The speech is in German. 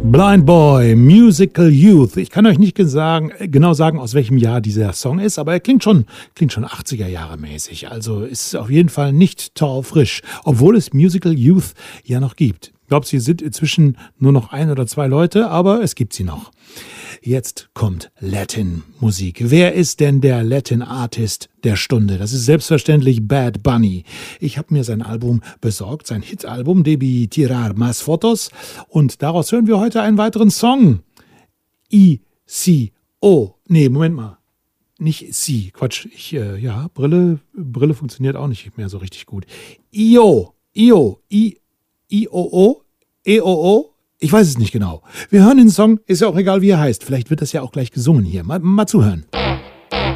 Blind Boy, Musical Youth. Ich kann euch nicht genau sagen, aus welchem Jahr dieser Song ist, aber er klingt schon 80er Jahre mäßig. Also ist auf jeden Fall nicht taufrisch, obwohl es Musical Youth ja noch gibt. Ich glaube, sie sind inzwischen nur noch 1 oder 2 Leute, aber es gibt sie noch. Jetzt kommt Latin-Musik. Wer ist denn der Latin-Artist der Stunde? Das ist selbstverständlich Bad Bunny. Ich habe mir sein Album besorgt, sein Hit-Album Debí Tirar Más Fotos. Und daraus hören wir heute einen weiteren Song. I-C-O. Nee, Moment mal. Nicht C. Quatsch. Brille funktioniert auch nicht mehr so richtig gut. I-O. I-O-O. E-O-O. Ich weiß es nicht genau. Wir hören den Song, ist ja auch egal, wie er heißt. Vielleicht wird das ja auch gleich gesungen hier. Mal zuhören.